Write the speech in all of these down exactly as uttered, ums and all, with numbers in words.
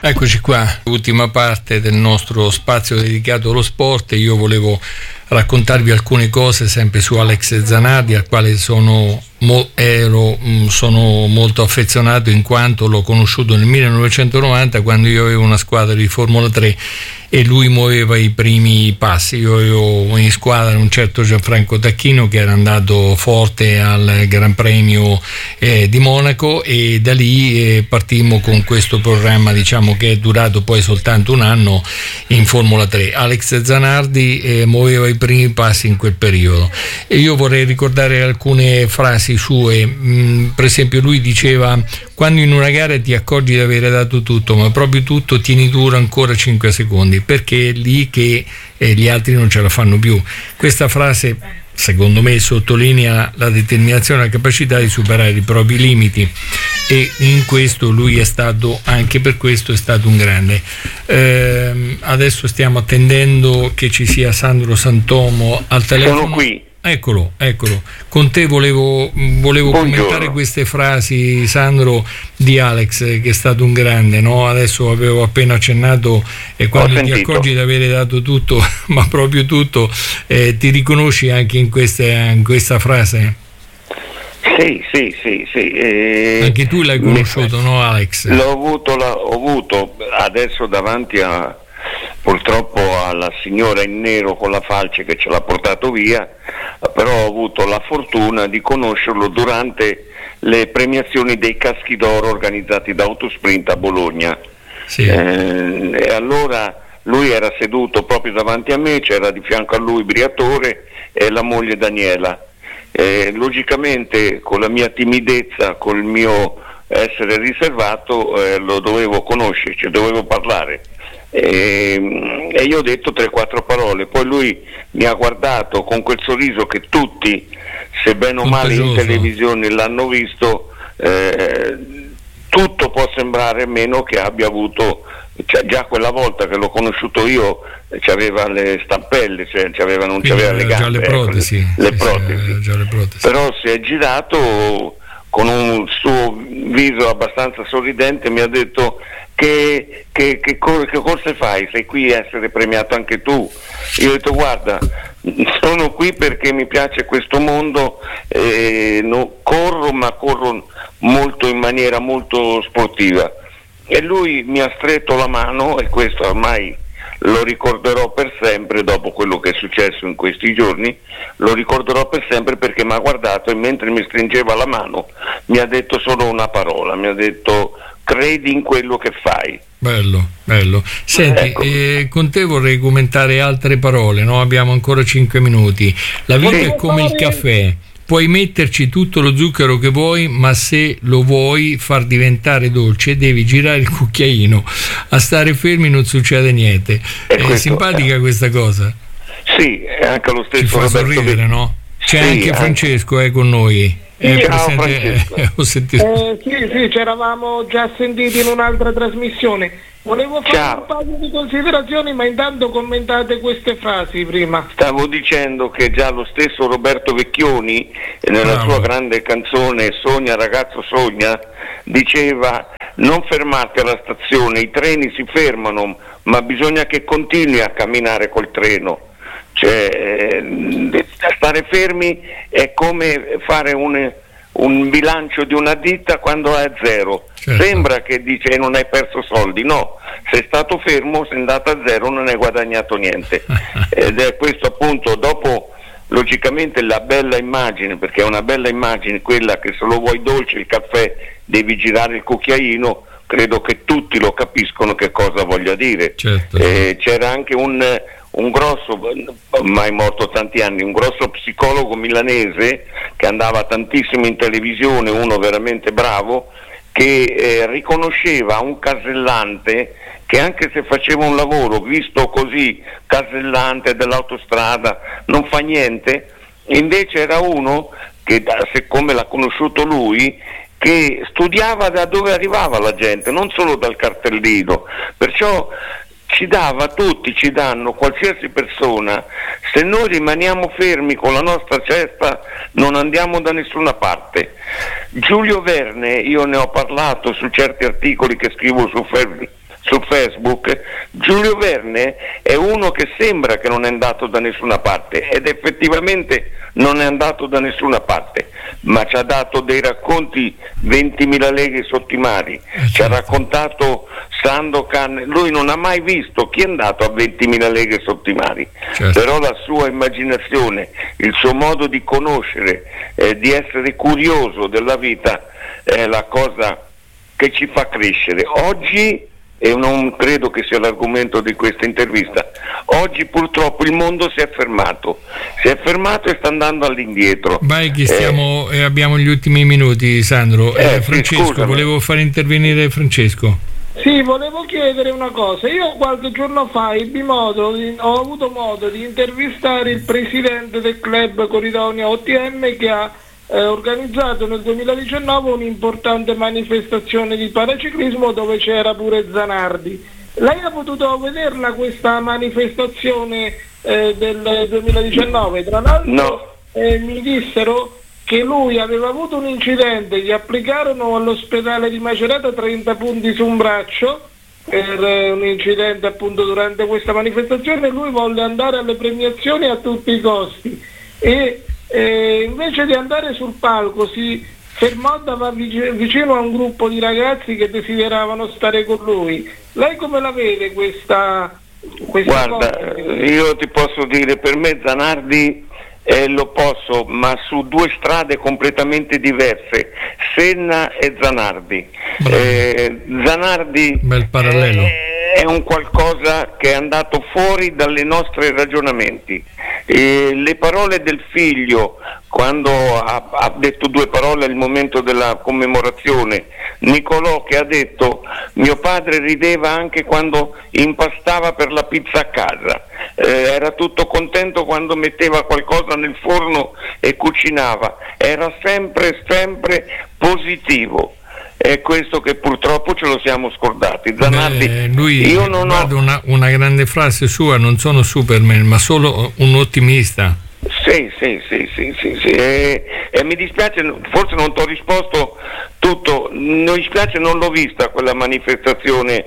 Eccoci qua, ultima parte del nostro spazio dedicato allo sport. Io volevo raccontarvi alcune cose sempre su Alex Zanardi, al quale sono, mo, ero, sono molto affezionato, in quanto l'ho conosciuto nel millenovecentonovanta, quando io avevo una squadra di Formula tre e lui muoveva i primi passi. Io avevo in squadra un certo Gianfranco Tacchino, che era andato forte al Gran Premio eh, di Monaco, e da lì eh, partimmo con questo programma, diciamo, che è durato poi soltanto un anno in Formula tre. Alex Zanardi eh, muoveva i primi passi in quel periodo, e io vorrei ricordare alcune frasi sue. Mm, per esempio, lui diceva: quando in una gara ti accorgi di avere dato tutto, ma proprio tutto, tieni duro ancora cinque secondi, perché è lì che eh, gli altri non ce la fanno più. Questa frase, secondo me, sottolinea la determinazione e la capacità di superare i propri limiti, e in questo lui è stato, anche per questo è stato un grande. Eh, adesso stiamo attendendo che ci sia Sandro Santomo al telefono. Sono qui. Eccolo, eccolo. Con te volevo, volevo commentare queste frasi, Sandro, di Alex, che è stato un grande, no? Adesso avevo appena accennato, e quando ti accorgi di avere dato tutto, ma proprio tutto, eh, ti riconosci anche in, queste, in questa frase? Sì, sì, sì, sì. Eh, anche tu l'hai conosciuto, no, Alex? L'ho avuto, l'ho avuto adesso davanti a, purtroppo, alla signora in nero con la falce che ce l'ha portato via, però ho avuto la fortuna di conoscerlo durante le premiazioni dei Caschi d'Oro organizzati da Autosprint a Bologna. Sì. Eh, e allora lui era seduto proprio davanti a me, c'era di fianco a lui Briatore e la moglie Daniela. Eh, logicamente, con la mia timidezza, col mio essere riservato, eh, lo dovevo conoscere, cioè dovevo parlare. E, e io ho detto tre quattro parole, poi lui mi ha guardato con quel sorriso che tutti, se bene o male in televisione l'hanno visto. Eh, tutto può sembrare, meno che abbia avuto, cioè, già quella volta che l'ho conosciuto io c'aveva le stampelle, cioè c'aveva, non c'aveva le gambe, già le protesi, ecco, le, sì, protesi. Sì, già le protesi. Però si è girato con un suo viso abbastanza sorridente, mi ha detto: che, che, che, cor- che corse fai? Sei qui a essere premiato anche tu? Io ho detto: guarda, sono qui perché mi piace questo mondo, eh, no, corro, ma corro molto, in maniera molto sportiva. E lui mi ha stretto la mano, e questo ormai lo ricorderò per sempre. Dopo quello che è successo in questi giorni, lo ricorderò per sempre, perché mi ha guardato e mentre mi stringeva la mano mi ha detto solo una parola, mi ha detto: credi in quello che fai. Bello, bello. Senti, ecco. eh, con te vorrei commentare altre parole, no? Abbiamo ancora cinque minuti. La vita sì. è come il caffè. Puoi metterci tutto lo zucchero che vuoi, ma se lo vuoi far diventare dolce devi girare il cucchiaino. A stare fermi non succede niente. È questo, simpatica eh. questa cosa? Sì, è anche lo stesso. Ci fa Roberto sorridere, Be- no? C'è sì, anche Francesco eh, con noi. Sì, ciao Francesco. Eh, ho sentito. Eh, sì, sì, ci eravamo già sentiti in un'altra trasmissione. Volevo fare ciao. un paio di considerazioni, ma intanto commentate queste frasi prima. Stavo dicendo che già lo stesso Roberto Vecchioni, nella Bravo. sua grande canzone Sogna ragazzo sogna, diceva: non fermarti alla stazione, i treni si fermano, ma bisogna che continui a camminare col treno. Cioè, stare fermi è come fare un, un bilancio di una ditta quando è a zero. Certo. Sembra che dice non hai perso soldi, no, sei stato fermo, sei andato a zero, non hai guadagnato niente. Ed è questo, appunto, dopo logicamente la bella immagine, perché è una bella immagine quella che se lo vuoi dolce il caffè devi girare il cucchiaino. Credo che tutti lo capiscono che cosa voglia dire. Certo. Eh, c'era anche un un grosso, ormai morto tanti anni, un grosso psicologo milanese che andava tantissimo in televisione, uno veramente bravo, che eh, riconosceva un casellante che, anche se faceva un lavoro visto così casellante dell'autostrada, non fa niente, invece era uno che, siccome l'ha conosciuto lui, che studiava da dove arrivava la gente, non solo dal cartellino, perciò ci dava, tutti ci danno, qualsiasi persona, se noi rimaniamo fermi con la nostra cesta non andiamo da nessuna parte. Giulio Verne, io ne ho parlato su certi articoli che scrivo su, su Facebook, Giulio Verne è uno che sembra che non è andato da nessuna parte ed effettivamente non è andato da nessuna parte, ma ci ha dato dei racconti ventimila leghe sotto i mari, ci ha raccontato Sandokan, lui non ha mai visto chi è andato a ventimila leghe sotto i mari, certo. Però la sua immaginazione, il suo modo di conoscere, eh, di essere curioso della vita è la cosa che ci fa crescere. Oggi, e non credo che sia l'argomento di questa intervista, oggi purtroppo il mondo si è fermato, si è fermato e sta andando all'indietro. Vai che stiamo, eh, abbiamo gli ultimi minuti, Sandro. Eh, eh, Francesco, sì, volevo fare intervenire Francesco. Sì, volevo chiedere una cosa. Io qualche giorno fa ebbi modo di, ho avuto modo di intervistare il presidente del club Corridonia O T M che ha eh, organizzato nel duemiladiciannove un'importante manifestazione di paraciclismo dove c'era pure Zanardi. Lei ha potuto vederla questa manifestazione eh, del duemiladiciannove? Tra l'altro no. eh, mi dissero che lui aveva avuto un incidente, gli applicarono all'ospedale di Macerata trenta punti su un braccio per eh, un incidente appunto durante questa manifestazione. Lui volle andare alle premiazioni a tutti i costi e eh, invece di andare sul palco si fermò vicino a un gruppo di ragazzi che desideravano stare con lui. Lei come la vede questa, questa Guarda, cosa? Io ti posso dire, per me Zanardi è l'opposto, ma su due strade completamente diverse, Senna e Zanardi. Eh, Zanardi bel parallelo. È, è un qualcosa che è andato fuori dai nostri ragionamenti. Eh, le parole del figlio, quando ha, ha detto due parole al momento della commemorazione, Nicolò che ha detto mio padre rideva anche quando impastava per la pizza a casa, eh, era tutto contento quando metteva qualcosa nel forno e cucinava, era sempre sempre positivo. È questo che purtroppo ce lo siamo scordati. Zanardi, Beh, lui, io non ho una, una grande frase sua, non sono Superman ma solo un ottimista. Sì, sì, sì, sì, sì, sì. E, e mi dispiace, forse non ti ho risposto tutto, mi dispiace, non l'ho vista quella manifestazione,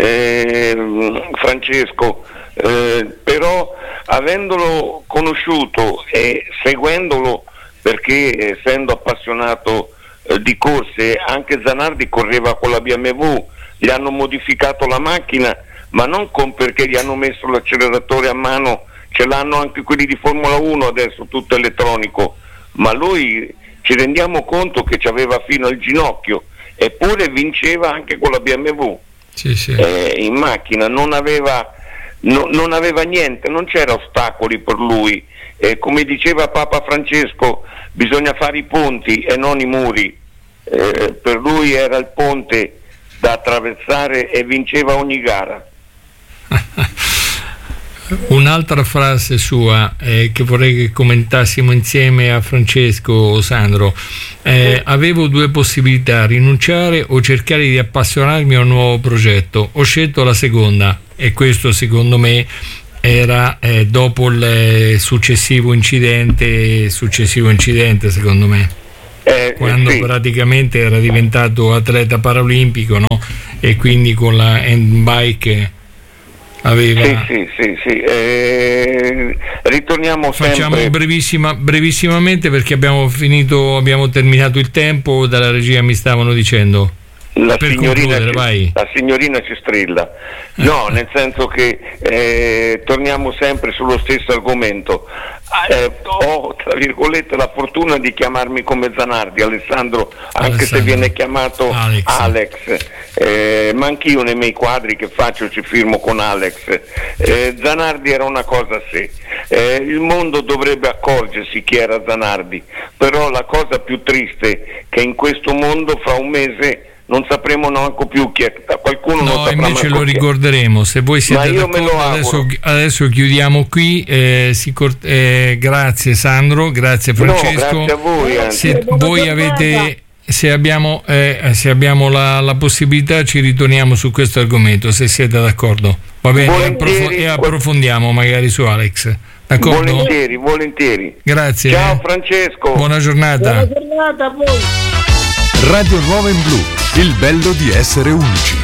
eh, Francesco, eh, però avendolo conosciuto e seguendolo, perché essendo appassionato eh, di corse, anche Zanardi correva con la B M W, gli hanno modificato la macchina, ma non con perché gli hanno messo l'acceleratore a mano. Ce l'hanno anche quelli di Formula uno adesso, tutto elettronico, ma lui ci rendiamo conto che ci aveva fino al ginocchio, eppure vinceva anche con la B M W. Sì, sì. Eh, in macchina, non aveva, no, non aveva niente, non c'era ostacoli per lui. Eh, come diceva Papa Francesco, bisogna fare i ponti e non i muri. Eh, per lui era il ponte da attraversare e vinceva ogni gara. Un'altra frase sua eh, che vorrei che commentassimo insieme a Francesco, Sandro, eh, avevo due possibilità, rinunciare o cercare di appassionarmi a un nuovo progetto, ho scelto la seconda e questo secondo me era eh, dopo il successivo incidente successivo incidente secondo me eh, quando sì. praticamente era diventato atleta paralimpico, no? E quindi con la handbike aveva... Sì, sì, sì, sì. Eh, ritorniamo Facciamo sempre... brevissima, brevissimamente perché abbiamo finito, abbiamo terminato il tempo, dalla regia mi stavano dicendo. La per signorina, ci, vai. la signorina ci strilla. No, nel senso che eh, torniamo sempre sullo stesso argomento. Eh, ho tra virgolette la fortuna di chiamarmi come Zanardi, Alessandro, anche Alessandro. se viene chiamato Alex, Alex. Eh, ma anch'io nei miei quadri che faccio ci firmo con Alex. Eh, Zanardi era una cosa a sé. Eh, il mondo dovrebbe accorgersi chi era Zanardi, però la cosa più triste è che in questo mondo fra un mese non sapremo neanche più chi è, qualcuno no, non saprà invece lo chi è. ricorderemo. Se voi siete d'accordo, adesso, adesso chiudiamo qui. Eh, si cort- eh, grazie Sandro, grazie Francesco. No, grazie a voi. Se voi avete, se abbiamo, eh, se abbiamo la, la possibilità, ci ritorniamo su questo argomento. Se siete d'accordo, va bene, e, approf- e approfondiamo magari su Alex. D'accordo? Volentieri, volentieri. Grazie. Ciao eh. Francesco. Buona giornata. Buona giornata a voi. Radio Nuova in Blu, il bello di essere unici.